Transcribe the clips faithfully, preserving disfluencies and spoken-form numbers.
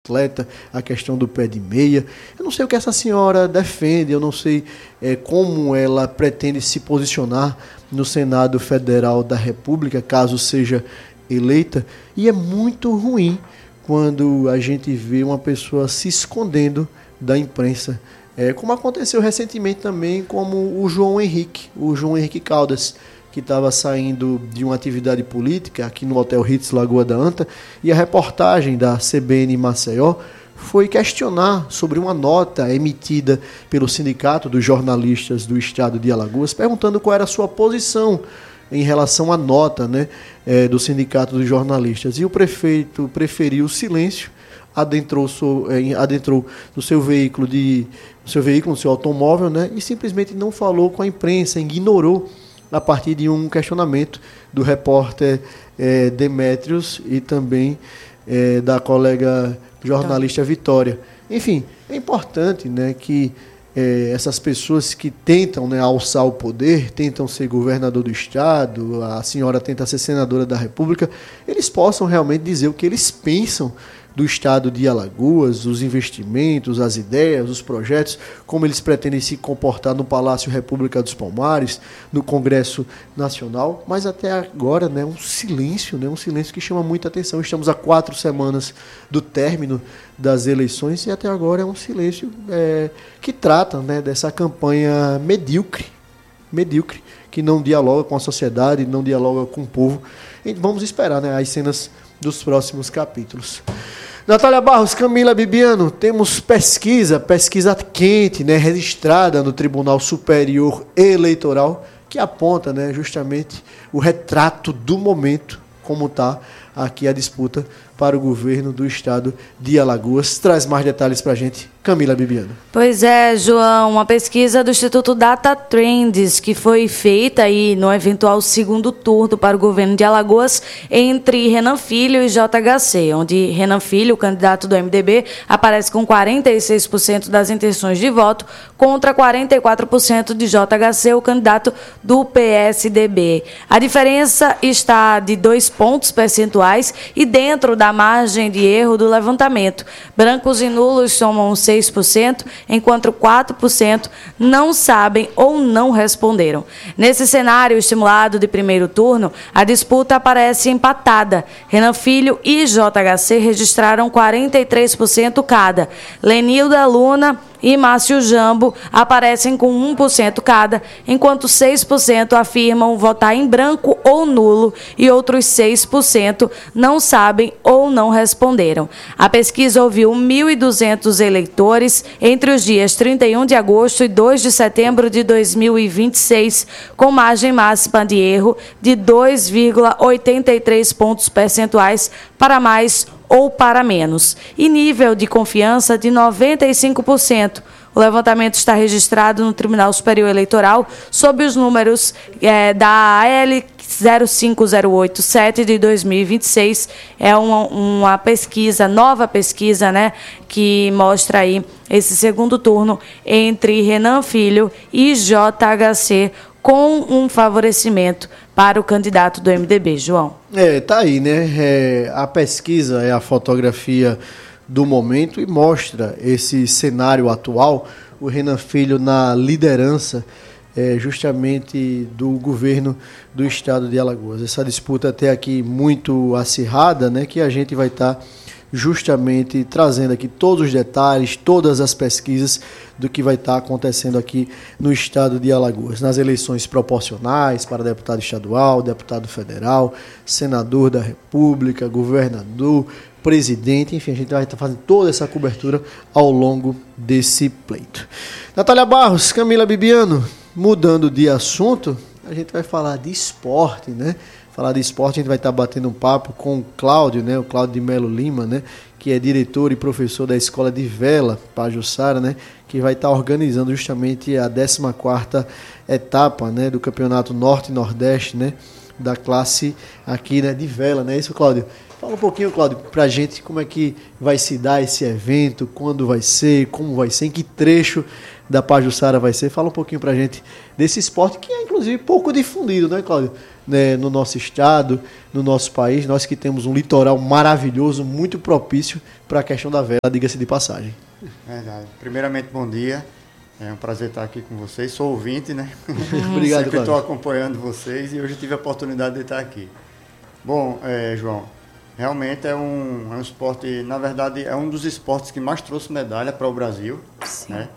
atleta, a questão do pé de meia. Eu não sei o que essa senhora defende, eu não sei é, como ela pretende se posicionar no Senado Federal da República, caso seja eleita, e é muito ruim quando a gente vê uma pessoa se escondendo da imprensa, é, como aconteceu recentemente também como o João Henrique, o João Henrique Caldas, que estava saindo de uma atividade política aqui no Hotel Ritz Lagoa da Anta, e a reportagem da C B N Maceió foi questionar sobre uma nota emitida pelo Sindicato dos Jornalistas do Estado de Alagoas, perguntando qual era a sua posição em relação à nota, né, é, do Sindicato dos Jornalistas. E o prefeito preferiu o silêncio, adentrou, so, é, adentrou no seu veículo, de, no seu veículo, no seu automóvel, né, e simplesmente não falou com a imprensa, ignorou a partir de um questionamento do repórter é, Demétrios e também é, da colega jornalista Vitória. Enfim, é importante, né, que é, essas pessoas que tentam, né, alçar o poder, tentam ser governador do Estado, a senhora tenta ser senadora da República, eles possam realmente dizer o que eles pensam do Estado de Alagoas, os investimentos, as ideias, os projetos, como eles pretendem se comportar no Palácio República dos Palmares, no Congresso Nacional, mas até agora, né, um silêncio, né, um silêncio que chama muita atenção. Estamos a quatro semanas do término das eleições e até agora é um silêncio é, que trata, né, dessa campanha medíocre, medíocre, que não dialoga com a sociedade, não dialoga com o povo. E vamos esperar, né, as cenas dos próximos capítulos. Natália Barros, Camila Bibiano, temos pesquisa, pesquisa quente, né, registrada no Tribunal Superior Eleitoral, que aponta, né, justamente o retrato do momento, como está aqui a disputa para o governo do Estado de Alagoas. Traz mais detalhes para a gente, Camila Bibiano. Pois é, João, uma pesquisa do Instituto Data Trends, que foi feita aí no eventual segundo turno para o governo de Alagoas entre Renan Filho e J H C, onde Renan Filho, o candidato do M D B, aparece com quarenta e seis por cento das intenções de voto contra quarenta e quatro por cento de J H C, o candidato do P S D B. A diferença está de dois pontos percentuais e dentro da margem de erro do levantamento. Brancos e nulos somam seis por cento, enquanto quatro por cento não sabem ou não responderam. Nesse cenário estimulado de primeiro turno, a disputa aparece empatada. Renan Filho e J H C registraram quarenta e três por cento cada. Lenilda Luna e Márcio Jambo aparecem com um por cento cada, enquanto seis por cento afirmam votar em branco ou nulo e outros seis por cento não sabem ou não responderam. A pesquisa ouviu mil e duzentos eleitores entre os dias trinta e um de agosto e dois de setembro de dois mil e vinte e seis, com margem máxima de erro de dois vírgula oitenta e três pontos percentuais para mais ou para menos, e nível de confiança de noventa e cinco por cento. O levantamento está registrado no Tribunal Superior Eleitoral sob os números é, da A L zero cinco zero oito sete de dois mil e vinte e seis. É uma, uma pesquisa, nova pesquisa, né, que mostra aí esse segundo turno entre Renan Filho e J H C, com um favorecimento para o candidato do M D B, João. É, tá aí, né? É, a pesquisa é a fotografia do momento e mostra esse cenário atual, o Renan Filho na liderança é, justamente do governo do Estado de Alagoas. Essa disputa até aqui muito acirrada, né, que a gente vai estar tá justamente trazendo aqui todos os detalhes, todas as pesquisas do que vai estar acontecendo aqui no Estado de Alagoas, nas eleições proporcionais para deputado estadual, deputado federal, senador da República, governador, presidente, enfim, a gente vai estar fazendo toda essa cobertura ao longo desse pleito. Natália Barros, Camila Bibiano, mudando de assunto, a gente vai falar de esporte, né? Falar de esporte, a gente vai estar batendo um papo com o Cláudio, né? O Cláudio de Melo Lima, né? Que é diretor e professor da Escola de Vela, Pajuçara, né? Que vai estar organizando justamente a décima quarta etapa, né? Do Campeonato Norte e Nordeste, né? Da classe aqui, né? De vela, né? Isso, Cláudio? Fala um pouquinho, Cláudio, pra gente como é que vai se dar esse evento, quando vai ser, como vai ser, em que trecho da Pajuçara vai ser. Fala um pouquinho pra gente desse esporte que é, inclusive, pouco difundido, né, Cláudio? né, no nosso estado, no nosso país, nós que temos um litoral maravilhoso, muito propício para a questão da vela, diga-se de passagem. Verdade. Primeiramente, bom dia. É um prazer estar aqui com vocês. Sou ouvinte, né? Obrigado, Sempre estou acompanhando vocês e hoje tive a oportunidade de estar aqui. Bom, é, João, realmente é um, é um esporte, na verdade, é um dos esportes que mais trouxe medalha para o Brasil. Sim. Né?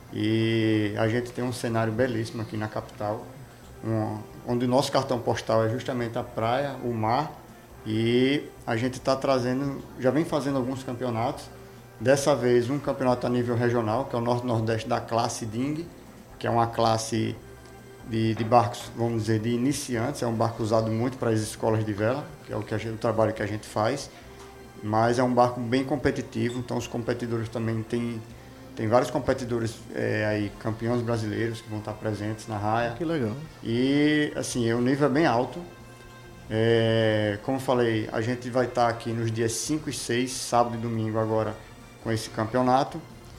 E a gente tem um cenário belíssimo aqui na capital, um, onde o nosso cartão postal é justamente a praia, o mar, e a gente está trazendo, já vem fazendo alguns campeonatos. Dessa vez, um campeonato a nível regional, que é o Norte-Nordeste da classe Ding, que é uma classe de, de barcos, vamos dizer, de iniciantes. É um barco usado muito para as escolas de vela, que é o, que a gente, o trabalho que a gente faz. Mas é um barco bem competitivo, então os competidores também têm... Tem vários competidores é, aí, campeões brasileiros, que vão estar presentes na raia. Que legal. E, assim, o nível é bem alto. É, como eu falei, a gente vai estar aqui nos dias cinco e seis, sábado e domingo agora, com esse campeonato,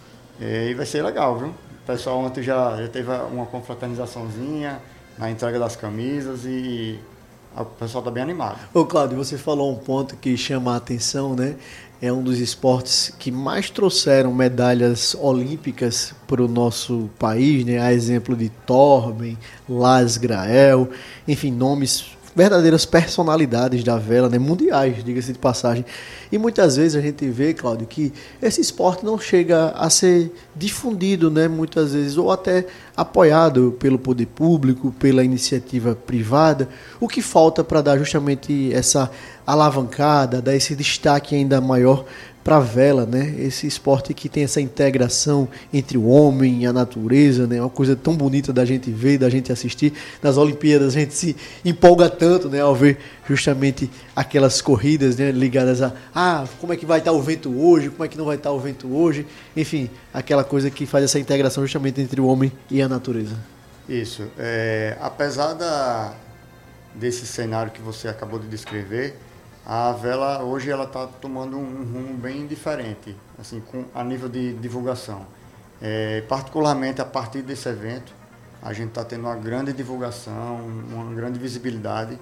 e vai ser legal, viu? O pessoal ontem já, já teve uma confraternizaçãozinha na entrega das camisas e o pessoal está bem animado. Ô Cláudio, você falou um ponto que chama a atenção, né? É um dos esportes que mais trouxeram medalhas olímpicas para o nosso país, né? A exemplo de Torben, Lars Grael, enfim, nomes, verdadeiras personalidades da vela, né? Mundiais, diga-se de passagem. E muitas vezes a gente vê, Cláudio, que esse esporte não chega a ser difundido, né? Muitas vezes, ou até apoiado pelo poder público, pela iniciativa privada. O que falta para dar justamente essa alavancada, dar esse destaque ainda maior para a vela, né? Esse esporte que tem essa integração entre o homem e a natureza, né? Uma coisa tão bonita da gente ver, da gente assistir. Nas Olimpíadas a gente se empolga tanto, né? Ao ver justamente aquelas corridas, né? Ligadas a ah, como é que vai estar o vento hoje, como é que não vai estar o vento hoje. Enfim, aquela coisa que faz essa integração justamente entre o homem e a natureza. Isso. É, apesar da, desse cenário que você acabou de descrever, a vela hoje ela está tomando um rumo bem diferente, assim, com, a nível de divulgação. É, particularmente a partir desse evento, a gente está tendo uma grande divulgação, uma grande visibilidade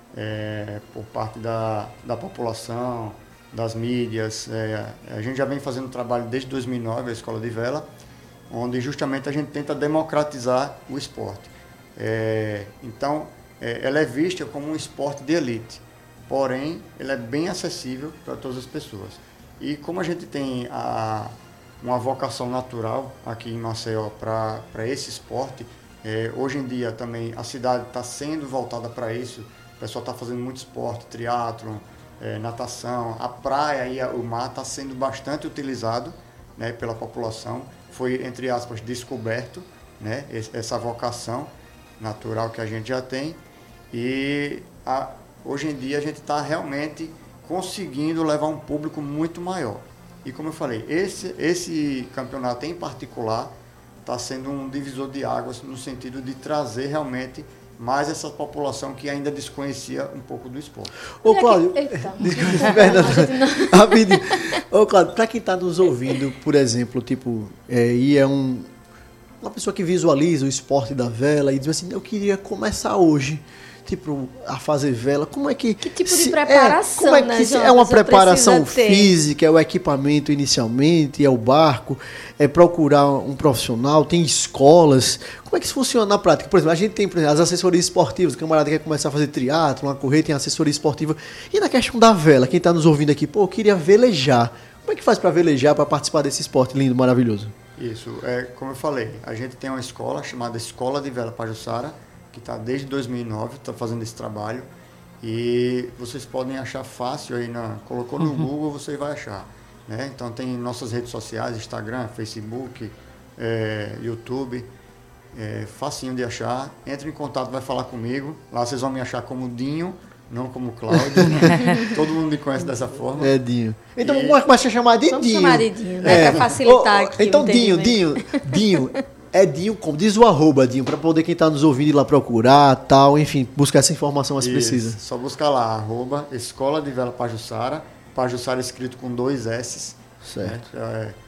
é, por parte da, da população, das mídias. É, a gente já vem fazendo trabalho desde dois mil e nove, a Escola de Vela, onde justamente a gente tenta democratizar o esporte. É, então, é, ela é vista como um esporte de elite. Porém, ele é bem acessível para todas as pessoas. E como a gente tem a, uma vocação natural aqui em Maceió para esse esporte, é, hoje em dia também a cidade está sendo voltada para isso. O pessoal está fazendo muito esporte, triatlon, é, natação. A praia e a, o mar está sendo bastante utilizado, né, pela população. Foi, entre aspas, descoberto, né, essa vocação natural que a gente já tem. E a hoje em dia a gente está realmente conseguindo levar um público muito maior. E como eu falei, esse, esse campeonato em particular está sendo um divisor de águas no sentido de trazer realmente mais essa população que ainda desconhecia um pouco do esporte. Ô Cláudio, rapidinho. Ô Cláudio, para quem está nos ouvindo, por exemplo, tipo, é, e é um, uma pessoa que visualiza o esporte da vela e diz assim, eu queria começar hoje, tipo, a fazer vela, como é que... Que tipo de se, preparação, é, como é né, que João, é uma preparação ter? física, é o equipamento inicialmente, é o barco, é procurar um profissional, tem escolas, como é que isso funciona na prática? Por exemplo, a gente tem por exemplo, as assessorias esportivas, o camarada quer começar a fazer triatlo, a correr, tem assessoria esportiva, e na questão da vela, quem está nos ouvindo aqui, pô, eu queria velejar, como é que faz para velejar, para participar desse esporte lindo, maravilhoso? Isso, é, como eu falei, a gente tem uma escola chamada Escola de Vela Pajuçara, que está desde dois mil e nove, está fazendo esse trabalho, e vocês podem achar fácil aí, na, colocou no uhum. Google, você vai achar, né? Então tem nossas redes sociais, Instagram, Facebook, é, YouTube, é, facinho de achar, entre em contato, vai falar comigo, lá vocês vão me achar como Dinho, não como Cláudio, todo mundo me conhece dessa forma. É Dinho. Então e... vamos começar a chamar de vamos Dinho. Vamos chamar de Dinho, né, é. para facilitar oh, aqui então Dinho, Dinho, Dinho... É Dinho, como diz o arroba, Dinho, para poder quem está nos ouvindo ir lá procurar, tal, enfim, buscar essa informação mais precisa. Só buscar lá, arroba Escola de Vela Pajuçara, Pajuçara escrito com dois S. Certo. Né? É,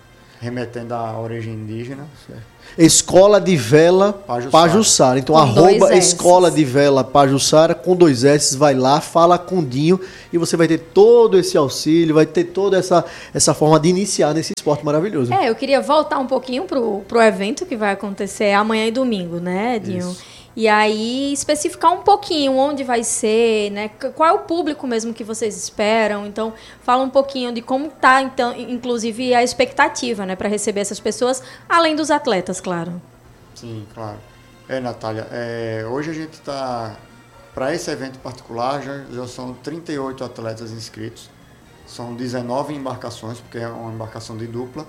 remetendo à origem indígena. Certo. Escola de Vela Pajuçara. Pajuçara. Então, Com arroba dois Escola S's. de Vela Pajuçara, com dois S, vai lá, fala com Dinho e você vai ter todo esse auxílio, vai ter toda essa, essa forma de iniciar nesse esporte maravilhoso. É, eu queria voltar um pouquinho pro, pro evento que vai acontecer amanhã e domingo, né, Dinho? Isso. E aí, especificar um pouquinho onde vai ser, né? Qual é o público mesmo que vocês esperam. Então, fala um pouquinho de como está, então, inclusive, a expectativa, né? Para receber essas pessoas, além dos atletas, claro. Sim, claro. É, Natália, é, hoje a gente está, para esse evento particular, já, já são trinta e oito atletas inscritos. São dezenove embarcações, porque é uma embarcação de dupla.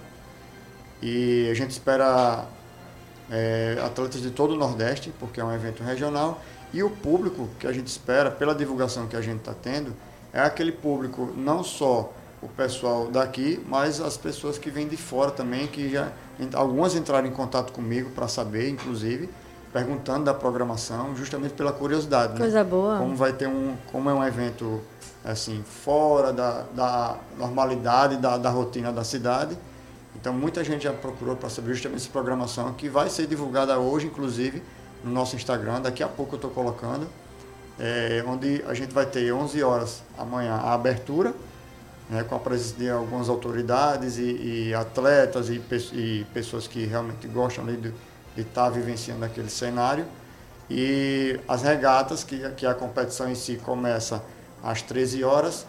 E a gente espera... É, atletas de todo o Nordeste, porque é um evento regional, e o público que a gente espera, pela divulgação que a gente está tendo, é aquele público, não só o pessoal daqui, mas as pessoas que vêm de fora também, que já algumas entraram em contato comigo para saber, inclusive, perguntando da programação, justamente pela curiosidade. Coisa né? boa. Como vai ter um, como é um evento assim, fora da, da normalidade, da, da rotina da cidade. Então, muita gente já procurou para saber justamente essa programação, que vai ser divulgada hoje, inclusive, no nosso Instagram. Daqui a pouco eu estou colocando, é, onde a gente vai ter onze horas amanhã a abertura, né, com a presença de algumas autoridades e, e atletas e, e pessoas que realmente gostam de estar tá vivenciando aquele cenário. E as regatas, que, que a competição em si começa às treze horas,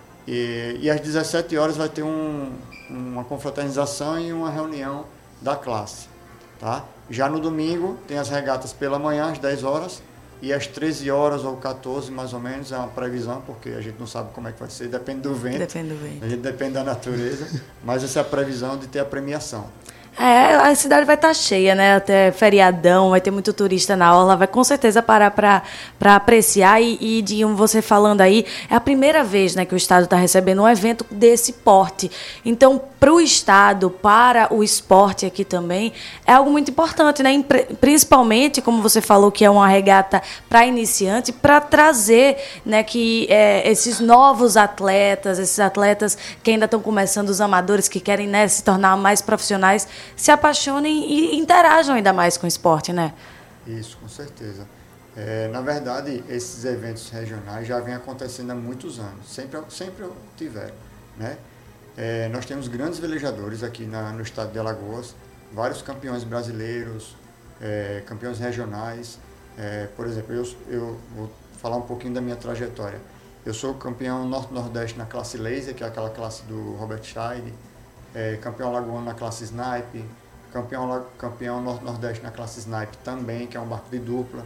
e, e às dezessete horas vai ter um... uma confraternização e uma reunião da classe, tá? Já no domingo tem as regatas pela manhã às dez horas e às treze horas ou quatorze mais ou menos, é uma previsão, porque a gente não sabe como é que vai ser, depende do vento, Depende do vento. a gente depende da natureza, mas essa é a previsão de ter a premiação. É, a cidade vai estar cheia, né? Até feriadão, vai ter muito turista na orla, vai com certeza parar para apreciar. E, e de um, você falando aí, é a primeira vez, né, que o Estado está recebendo um evento desse porte. Então, para o Estado, para o esporte aqui também, é algo muito importante, né? Principalmente, como você falou, que é uma regata para iniciante, para trazer, né, que é, esses novos atletas, esses atletas que ainda estão começando, os amadores que querem, né, se tornar mais profissionais, se apaixonem e interajam ainda mais com o esporte, né? Isso, com certeza. É, na verdade, esses eventos regionais já vêm acontecendo há muitos anos, sempre, sempre tiveram, né? É, nós temos grandes velejadores aqui na, no estado de Alagoas, vários campeões brasileiros, é, campeões regionais. É, por exemplo, eu, eu vou falar um pouquinho da minha trajetória. Eu sou campeão Norte-Nordeste na classe laser, que é aquela classe do Robert Scheid, é, campeão alagoano na classe snipe, campeão, campeão Norte-Nordeste na classe snipe também, que é um barco de dupla.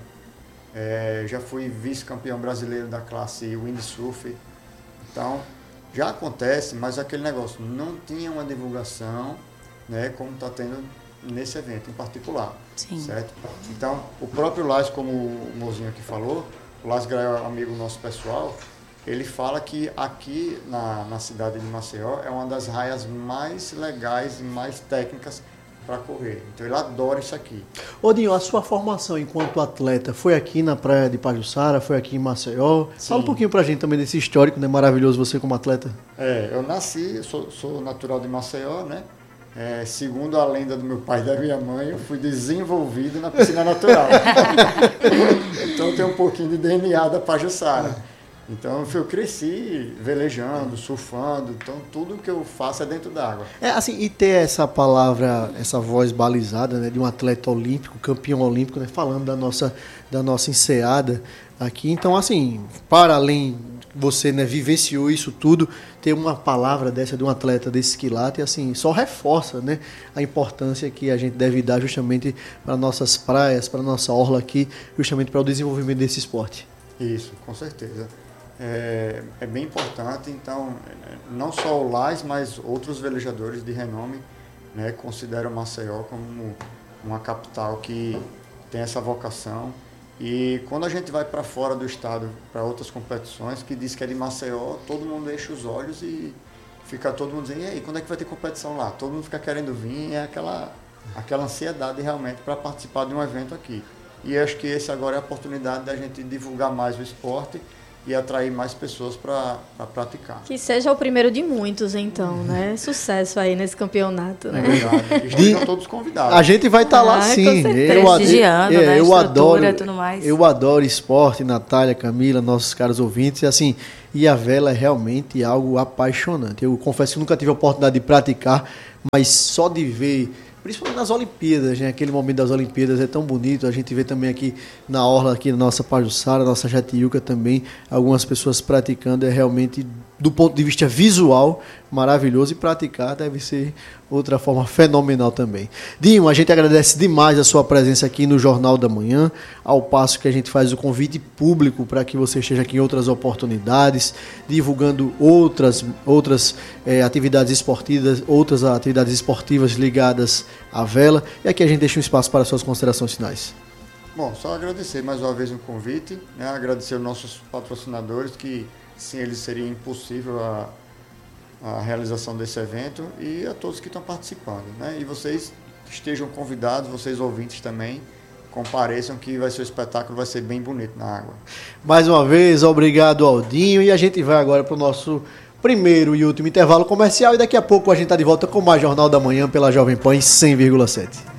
É, já fui vice-campeão brasileiro da classe windsurf. Então, já acontece, mas aquele negócio não tinha uma divulgação, né, como está tendo nesse evento em particular. Sim. Certo? Então, o próprio Lázaro, como o mozinho aqui falou, o Lázaro é amigo nosso pessoal, ele fala que aqui na, na cidade de Maceió é uma das raias mais legais e mais técnicas para correr. Então ele adora isso aqui. Odinho, a sua formação enquanto atleta foi aqui na praia de Pajuçara, foi aqui em Maceió? Sim. Fala um pouquinho pra gente também desse histórico, né? Maravilhoso você como atleta. É, eu nasci, sou, sou natural de Maceió, né? É, segundo a lenda do meu pai e da minha mãe, eu fui desenvolvido na piscina natural. Então eu tenho um pouquinho de D N A da Pajuçara. Então eu cresci velejando, surfando, então tudo que eu faço é dentro d'água. É assim, e ter essa palavra, essa voz balizada, né, de um atleta olímpico, campeão olímpico, né, falando da nossa, da nossa enseada aqui. Então, assim, para além você, né, vivenciou isso tudo, ter uma palavra dessa de um atleta desse quilate, assim, só reforça, né, a importância que a gente deve dar justamente para nossas praias, para nossa orla aqui, justamente para o desenvolvimento desse esporte. Isso, com certeza. É, é bem importante, então, não só o Lais, mas outros velejadores de renome, né, consideram Maceió como uma capital que tem essa vocação. E quando a gente vai para fora do estado, para outras competições, que diz que é de Maceió, todo mundo enche os olhos e fica todo mundo dizendo, e aí, quando é que vai ter competição lá? Todo mundo fica querendo vir, é aquela, aquela ansiedade realmente para participar de um evento aqui. E acho que esse agora é a oportunidade da gente divulgar mais o esporte e atrair mais pessoas para pra praticar. Que seja o primeiro de muitos, então, né? Sucesso aí nesse campeonato, né? É verdade. Estejam todos convidados. A gente vai estar tá lá Ah, sim. com certeza. Eu, Prestigiando, eu, né? eu adoro, Estrutura, tudo mais. eu adoro esporte, Natália, Camila, nossos caros ouvintes, e assim, e a vela é realmente algo apaixonante. Eu confesso que nunca tive a oportunidade de praticar, mas só de ver, principalmente nas Olimpíadas, né? Aquele momento das Olimpíadas é tão bonito. A gente vê também aqui na orla, aqui na nossa Pajuçara, nossa Jatiuca também, algumas pessoas praticando. É realmente, do ponto de vista visual, maravilhoso. E praticar deve ser outra forma fenomenal também. Dinho, a gente agradece demais a sua presença aqui no Jornal da Manhã, ao passo que a gente faz o convite público para que você esteja aqui em outras oportunidades, divulgando outras, outras eh, atividades esportivas, outras atividades esportivas ligadas à vela. E aqui a gente deixa um espaço para suas considerações finais. Bom, só agradecer mais uma vez o convite, né? Agradecer aos nossos patrocinadores, que sem eles seria impossível a, a realização desse evento, e a todos que estão participando, né? E vocês que estejam convidados, vocês ouvintes também, compareçam, que vai ser o espetáculo, vai ser bem bonito na água. Mais uma vez, obrigado, Aldinho, e a gente vai agora para o nosso primeiro e último intervalo comercial, e daqui a pouco a gente está de volta com mais Jornal da Manhã pela Jovem Pan cem vírgula sete.